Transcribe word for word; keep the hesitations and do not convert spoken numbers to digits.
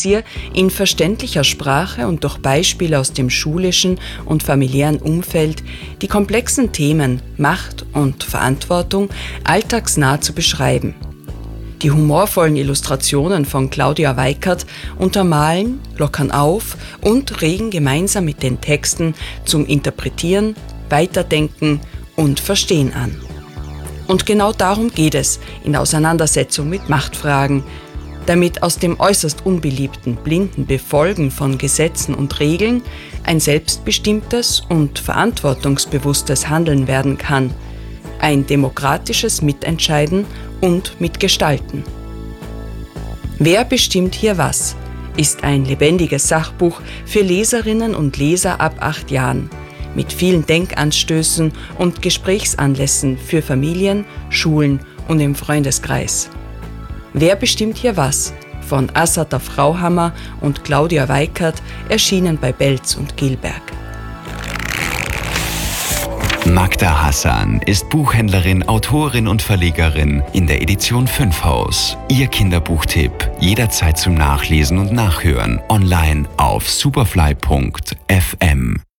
Elixier in verständlicher Sprache und durch Beispiele aus dem schulischen und familiären Umfeld die komplexen Themen Macht und Verantwortung alltagsnah zu beschreiben. Die humorvollen Illustrationen von Claudia Weikert untermalen, lockern auf und regen gemeinsam mit den Texten zum Interpretieren, Weiterdenken und Verstehen an. Und genau darum geht es in der Auseinandersetzung mit Machtfragen, damit aus dem äußerst unbeliebten blinden Befolgen von Gesetzen und Regeln ein selbstbestimmtes und verantwortungsbewusstes Handeln werden kann, ein demokratisches Mitentscheiden und Mitgestalten. Wer bestimmt hier was? Ist ein lebendiges Sachbuch für Leserinnen und Leser ab acht Jahren, mit vielen Denkanstößen und Gesprächsanlässen für Familien, Schulen und im Freundeskreis. Wer bestimmt hier was? Von Assata Frauhammer und Claudia Weikert, erschienen bei Belz und Gilberg. Magda Hassan ist Buchhändlerin, Autorin und Verlegerin in der Edition fünf Haus. Ihr Kinderbuchtipp jederzeit zum Nachlesen und Nachhören online auf superfly punkt f m.